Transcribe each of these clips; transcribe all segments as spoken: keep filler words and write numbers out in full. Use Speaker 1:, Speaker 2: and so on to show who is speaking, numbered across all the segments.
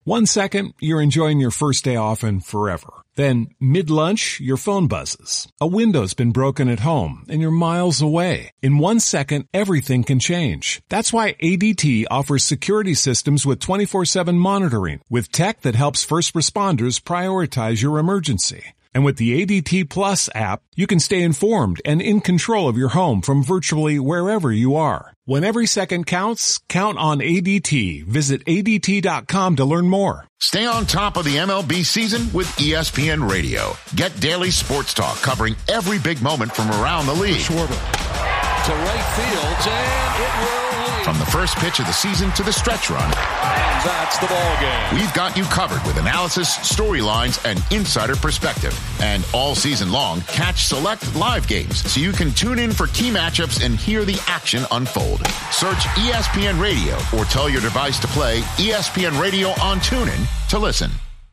Speaker 1: One second, you're enjoying your first day off and forever. Then, mid-lunch, your phone buzzes. A window's been broken at home, and you're miles away. In one second, everything can change. That's why A D T offers security systems with twenty-four seven monitoring, with tech that helps first responders prioritize your emergency. And with the A D T Plus app, you can stay informed and in control of your home from virtually wherever you are. When every second counts, count on A D T. Visit A D T dot com to learn more.
Speaker 2: Stay on top of the M L B season with E S P N Radio. Get daily sports talk covering every big moment from around the league.
Speaker 3: Schwarber to right field, and it will lead.
Speaker 2: From the first pitch of the season to the stretch run.
Speaker 3: And that's the ball game.
Speaker 2: We've got you covered with analysis, storylines, and insider perspective. And all season long, catch select live games so you can tune in for key matchups and hear the action unfold. Search E S P N Radio or tell your device to play E S P N Radio on TuneIn to listen.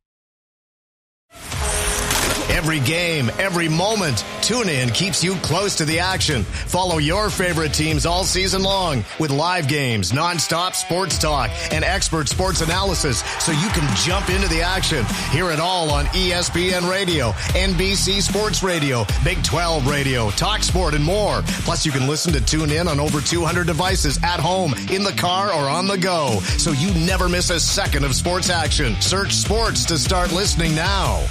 Speaker 4: Every game, every moment, TuneIn keeps you close to the action. Follow your favorite teams all season long with live games, nonstop sports talk, and expert sports analysis so you can jump into the action. Hear it all on E S P N Radio, N B C Sports Radio, Big twelve Radio, Talk Sport, and more. Plus, you can listen to TuneIn on over two hundred devices at home, in the car, or on the go, so you never miss a second of sports action. Search sports to start listening now.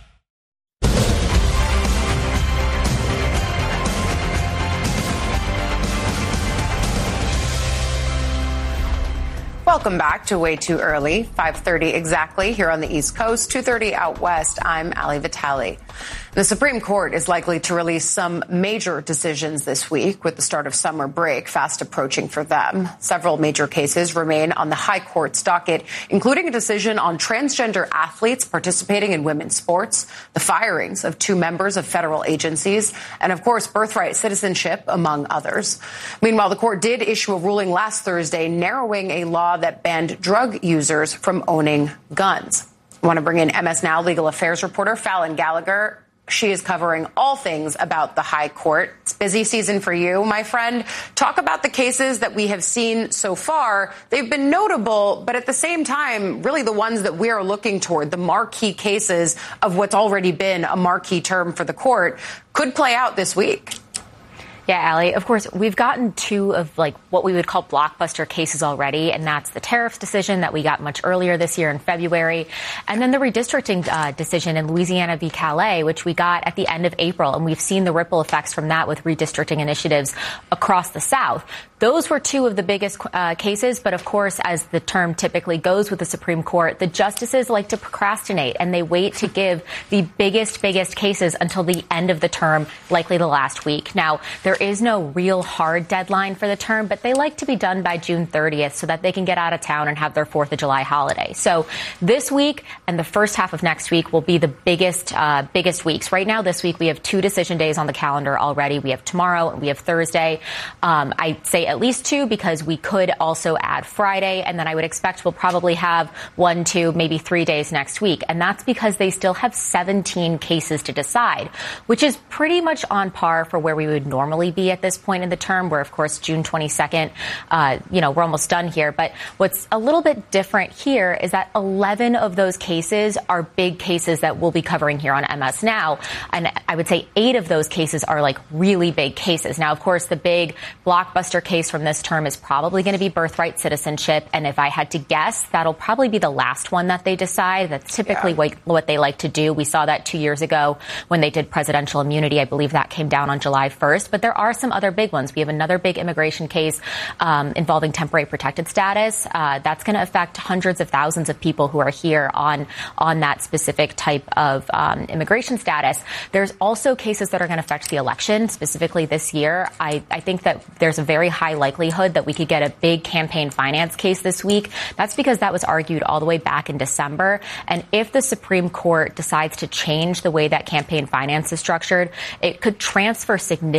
Speaker 5: Welcome back to Way Too Early, five thirty exactly here on the East Coast, two thirty out west. I'm Ali Vitale. The Supreme Court is likely to release some major decisions this week with the start of summer break fast approaching for them. Several major cases remain on the High Court's docket, including a decision on transgender athletes participating in women's sports, the firings of two members of federal agencies, and, of course, birthright citizenship, among others. Meanwhile, the court did issue a ruling last Thursday narrowing a law that banned drug users from owning guns. I want to bring in M S Now legal affairs reporter Fallon Gallagher. She is covering all things about the High Court. It's busy season for you, my friend. Talk about the cases that we have seen so far. They've been notable, but at the same time, really the ones that we are looking toward, the marquee cases of what's already been a marquee term for the court, could play out this week.
Speaker 6: Yeah, Ali, of course, we've gotten two of like what we would call blockbuster cases already, and that's the tariffs decision that we got much earlier this year in February, and then the redistricting uh, decision in Louisiana v. Calais, which we got at the end of April, and we've seen the ripple effects from that with redistricting initiatives across the South. Those were two of the biggest uh, cases, but of course, as the term typically goes with the Supreme Court, the justices like to procrastinate, and they wait to give the biggest, biggest cases until the end of the term, likely the last week. Now, there There is no real hard deadline for the term, but they like to be done by June thirtieth so that they can get out of town and have their fourth of July holiday. So this week and the first half of next week will be the biggest, uh, biggest weeks. Right now, this week, we have two decision days on the calendar already. We have tomorrow and we have Thursday. Um, I'd say at least two because we could also add Friday. And then I would expect we'll probably have one, two, maybe three days next week. And that's because they still have seventeen cases to decide, which is pretty much on par for where we would normally be at this point in the term, where, of course, June twenty-second, uh, you know, we're almost done here. But what's a little bit different here is that eleven of those cases are big cases that we'll be covering here on M S Now. And I would say eight of those cases are like really big cases. Now, of course, the big blockbuster case from this term is probably going to be birthright citizenship. And if I had to guess, that'll probably be the last one that they decide. That's typically yeah. what, what they like to do. We saw that two years ago when they did presidential immunity. I believe that came down on July first. But there are some other big ones. We have another big immigration case um, involving temporary protected status. Uh, that's going to affect hundreds of thousands of people who are here on on that specific type of um, immigration status. There's also cases that are going to affect the election, specifically this year. I, I think that there's a very high likelihood that we could get a big campaign finance case this week. That's because that was argued all the way back in December. And if the Supreme Court decides to change the way that campaign finance is structured, it could transfer significant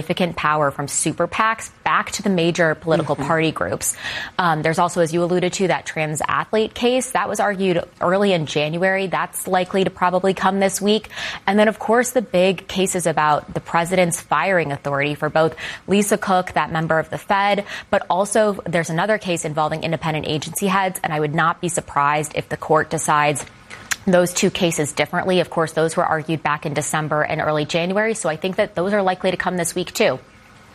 Speaker 6: power from super PACs back to the major political mm-hmm. party groups. Um, there's also, as you alluded to, that trans athlete case that was argued early in January. That's likely to probably come this week. And then, of course, the big cases about the president's firing authority for both Lisa Cook, that member of the Fed, but also there's another case involving independent agency heads. And I would not be surprised if the court decides those two cases differently. Of course, those were argued back in December and early January. So I think that those are likely to come this week, too.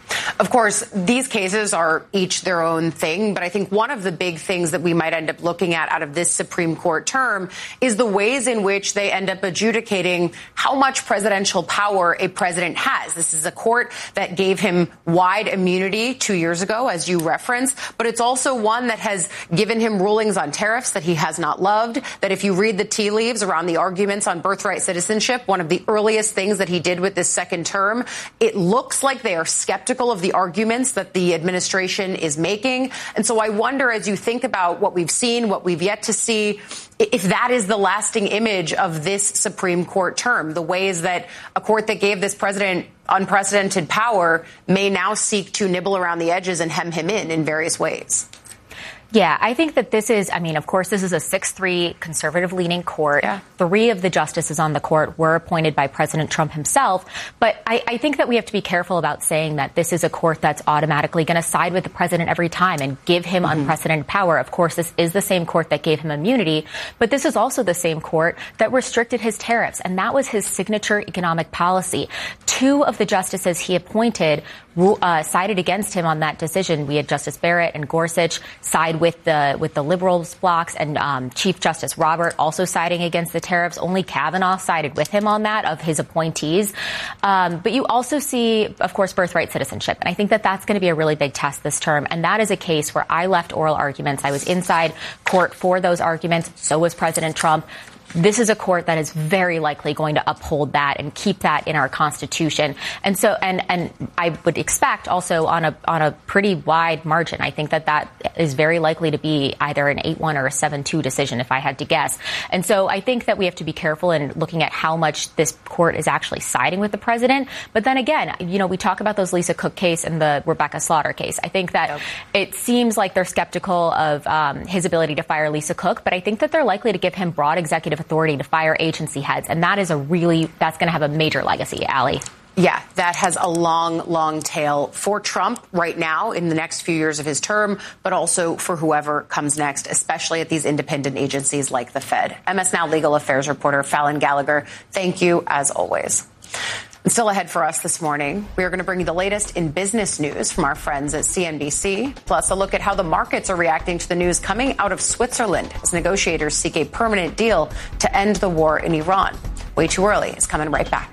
Speaker 5: Of course, these cases are each their own thing, but I think one of the big things that we might end up looking at out of this Supreme Court term is the ways in which they end up adjudicating how much presidential power a president has. This is a court that gave him wide immunity two years ago, as you referenced, but it's also one that has given him rulings on tariffs that he has not loved, that if you read the tea leaves around the arguments on birthright citizenship, one of the earliest things that he did with this second term, it looks like they are skeptical of the arguments that the administration is making. And so I wonder, as you think about what we've seen, what we've yet to see, if that is the lasting image of this Supreme Court term, the ways that a court that gave this president unprecedented power may now seek to nibble around the edges and hem him in in various ways.
Speaker 6: Yeah, I think that this is, I mean, of course, this is a six three conservative-leaning court. Yeah. Three of the justices on the court were appointed by President Trump himself. But I, I think that we have to be careful about saying that this is a court that's automatically going to side with the president every time and give him mm-hmm. unprecedented power. Of course, this is the same court that gave him immunity, but this is also the same court that restricted his tariffs, and that was his signature economic policy. Two of the justices he appointed uh, sided against him on that decision. We had Justice Barrett and Gorsuch side with the with the liberals blocks, and um, Chief Justice Robert also siding against the tariffs. Only Kavanaugh sided with him on that of his appointees. Um, but you also see, of course, birthright citizenship. And I think that that's going to be a really big test this term. And that is a case where I left oral arguments. I was inside court for those arguments. So was President Trump. This is a court that is very likely going to uphold that and keep that in our Constitution. And so, and, and I would expect also on a, on a pretty wide margin. I think that that is very likely to be either an eight one or a seven two decision, if I had to guess. And so I think that we have to be careful in looking at how much this court is actually siding with the president. But then again, you know, we talk about those Lisa Cook case and the Rebecca Slaughter case. I think that yep. it seems like they're skeptical of um, his ability to fire Lisa Cook, but I think that they're likely to give him broad executive authority to fire agency heads. And that is a really, that's going to have a major legacy, Allie.
Speaker 5: Yeah, that has a long, long tail for Trump right now in the next few years of his term, but also for whoever comes next, especially at these independent agencies like the Fed. M S Now legal affairs reporter Fallon Gallagher, thank you as always. And still ahead for us this morning, we are going to bring you the latest in business news from our friends at C N B C, plus a look at how the markets are reacting to the news coming out of Switzerland as negotiators seek a permanent deal to end the war in Iran. Way Too Early is coming right back.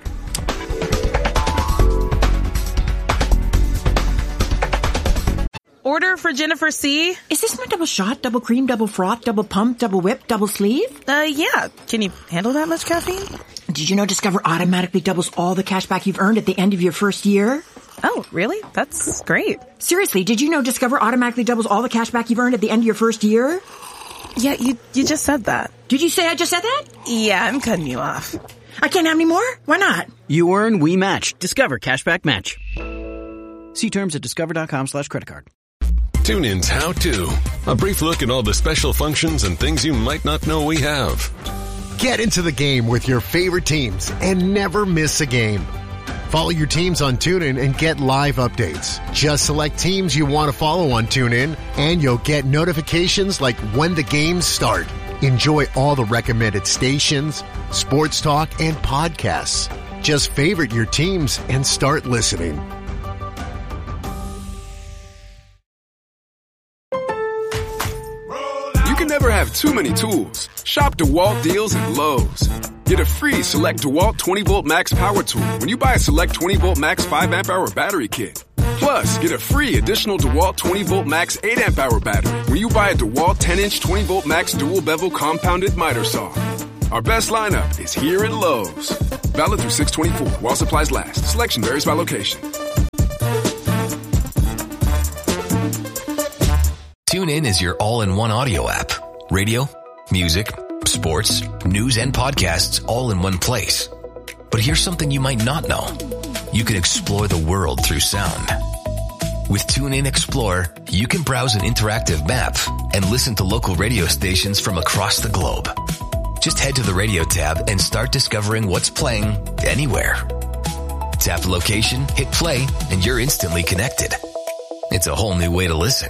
Speaker 7: Order for Jennifer C.
Speaker 8: Is this my double shot, double cream, double froth, double pump, double whip, double sleeve?
Speaker 7: Uh, yeah. Can you handle that much caffeine?
Speaker 8: Did you know Discover automatically doubles all the cash back you've earned at the end of your first year?
Speaker 7: Oh, really? That's great.
Speaker 8: Seriously, did you know Discover automatically doubles all the cash back you've earned at the end of your first year?
Speaker 7: Yeah, you you just said that.
Speaker 8: Did you say I just said that?
Speaker 7: Yeah, I'm cutting you off.
Speaker 8: I can't have any more? Why not?
Speaker 9: You earn, we match. Discover Cashback Match. See terms at discover.com slash credit card.
Speaker 10: TuneIn's How To. A brief look at all the special functions and things you might not know we have.
Speaker 4: Get into the game with your favorite teams and never miss a game. Follow your teams on TuneIn and get live updates. Just select teams you want to follow on TuneIn, and you'll get notifications like when the games start. Enjoy all the recommended stations, sports talk, and podcasts. Just favorite your teams and start listening.
Speaker 11: Never have too many tools. Shop DeWalt deals at Lowe's. Get a free Select DeWalt twenty volt Max Power Tool when you buy a Select twenty volt Max five amp hour battery kit. Plus, get a free additional DeWalt twenty volt Max eight amp hour battery when you buy a DeWalt ten inch twenty volt Max dual bevel compounded miter saw. Our best lineup is here at Lowe's. Valid through six twenty-four while supplies last. Selection varies by location.
Speaker 12: TuneIn is your all-in-one audio app. Radio, music, sports, news, and podcasts all in one place. But here's something you might not know. you can explore the world through sound. With TuneIn Explore, you can browse an interactive map and listen to local radio stations from across the globe. Just head to the radio tab and start discovering what's playing anywhere. Tap the location, hit play, and you're instantly connected. It's a whole new way to listen.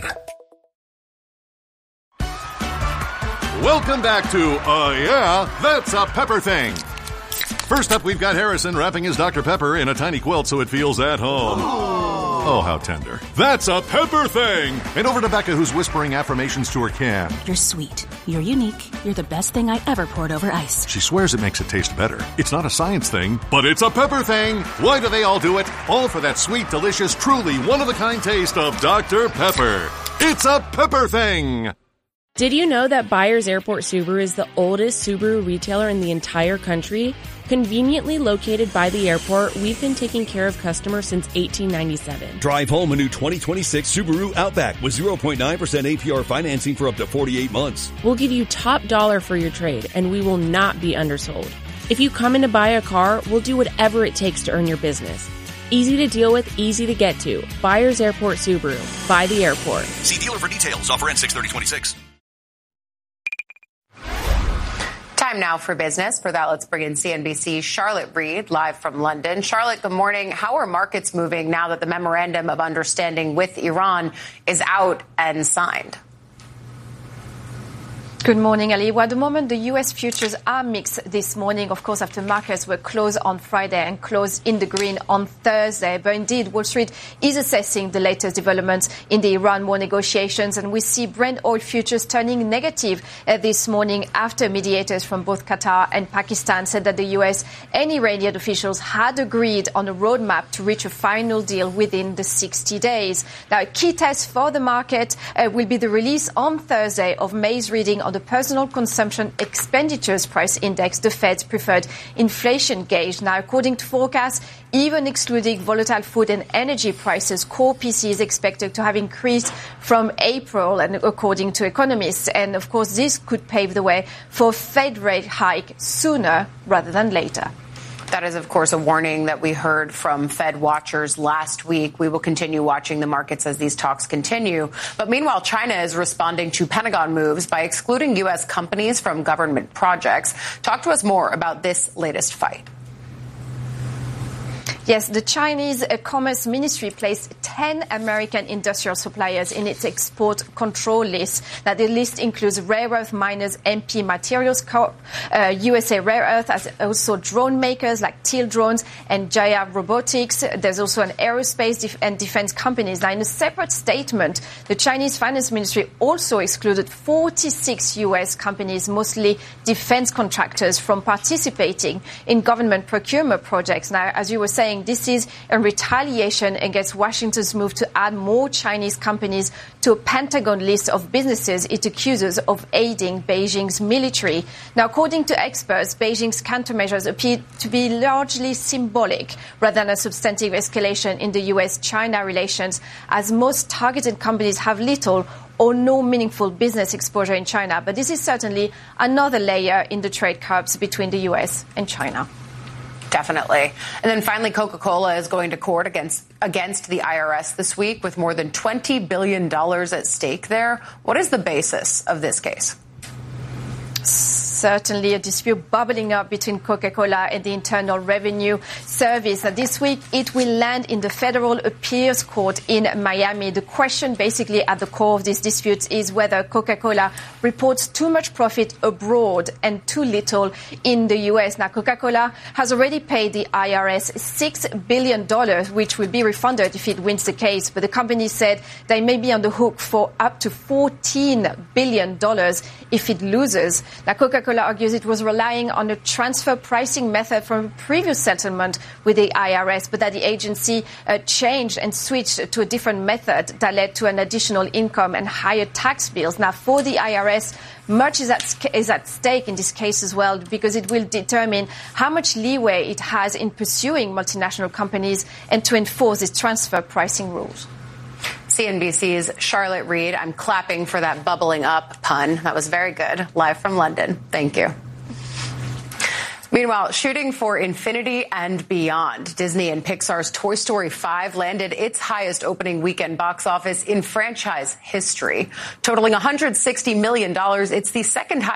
Speaker 13: Welcome back to, uh, yeah, That's a Pepper Thing. First up, we've got Harrison wrapping his Doctor Pepper in a tiny quilt so it feels at home. Oh, how tender. That's a Pepper Thing. And over to Becca, who's whispering affirmations to her can.
Speaker 14: You're sweet. You're unique. You're the best thing I ever poured over ice.
Speaker 13: She swears it makes it taste better. It's not a science thing, but it's a Pepper Thing. Why do they all do it? All for that sweet, delicious, truly one-of-a-kind taste of Doctor Pepper. It's a Pepper Thing.
Speaker 15: Did you know that Byers Airport Subaru is the oldest Subaru retailer in the entire country? Conveniently located by the airport, we've been taking care of customers since eighteen ninety-seven.
Speaker 16: Drive home a new twenty twenty-six Subaru Outback with zero point nine percent A P R financing for up to forty-eight months.
Speaker 15: We'll give you top dollar for your trade, and we will not be undersold. If you come in to buy a car, we'll do whatever it takes to earn your business. Easy to deal with, easy to get to. Byers Airport Subaru. By the airport.
Speaker 17: See dealer for details. Offer ends six thirty twenty-six.
Speaker 5: Time now for business. For that, let's bring in C N B C's Charlotte Reed, live from London. Charlotte, good morning. How are markets moving now that the memorandum of understanding with Iran is out and signed?
Speaker 18: Good morning, Ali. Well, at the moment, the U S futures are mixed this morning, of course, after markets were closed on Friday and closed in the green on Thursday. But indeed, Wall Street is assessing the latest developments in the Iran war negotiations. And we see Brent oil futures turning negative uh, this morning after mediators from both Qatar and Pakistan said that the U S and Iranian officials had agreed on a roadmap to reach a final deal within the sixty days. Now, a key test for the market uh, will be the release on Thursday of May's reading on the Personal Consumption Expenditures Price Index, the Fed's preferred inflation gauge. Now, according to forecasts, even excluding volatile food and energy prices, core P C is expected to have increased from April, and according to economists. And, of course, this could pave the way for a Fed rate hike sooner rather than later.
Speaker 5: That is, of course, a warning that we heard from Fed watchers last week. We will continue watching the markets as these talks continue. But meanwhile, China is responding to Pentagon moves by excluding U S companies from government projects. Talk to us more about this latest fight.
Speaker 18: Yes, the Chinese Commerce Ministry placed ten American industrial suppliers in its export control list. Now, the list includes rare earth miners M P Materials Corp, uh, U S A Rare Earth, as also drone makers like Teal Drones and Jaya Robotics. There's also an aerospace def- and defense companies. Now, in a separate statement, the Chinese Finance Ministry also excluded forty-six U S companies, mostly defense contractors, from participating in government procurement projects. Now, as you were saying, this is a retaliation against Washington's move to add more Chinese companies to a Pentagon list of businesses it accuses of aiding Beijing's military. Now, according to experts, Beijing's countermeasures appear to be largely symbolic rather than a substantive escalation in the U S China relations, as most targeted companies have little or no meaningful business exposure in China. But this is certainly another layer in the trade curbs between the U S and China.
Speaker 5: Definitely. And then finally, Coca-Cola is going to court against against the I R S this week with more than twenty billion dollars at stake there. What is the basis of this case?
Speaker 18: Certainly a dispute bubbling up between Coca-Cola and the Internal Revenue Service. And this week, it will land in the Federal Appeals Court in Miami. The question basically at the core of this dispute is whether Coca-Cola reports too much profit abroad and too little in the U S. Now, Coca-Cola has already paid the I R S six billion dollars, which will be refunded if it wins the case. But the company said they may be on the hook for up to fourteen billion dollars if it loses. Now, Coca-Cola argues it was relying on a transfer pricing method from a previous settlement with the I R S, but that the agency uh, changed and switched to a different method that led to an additional income and higher tax bills. Now, for the I R S, much is at, is at stake in this case as well, because it will determine how much leeway it has in pursuing multinational companies and to enforce its transfer pricing rules.
Speaker 5: C N B C's Charlotte Reed. I'm clapping for that bubbling up pun. That was very good. Live from London. Thank you. Meanwhile, shooting for infinity and beyond, Disney and Pixar's Toy Story five landed its highest opening weekend box office in franchise history, totaling one hundred sixty million dollars. It's the second highest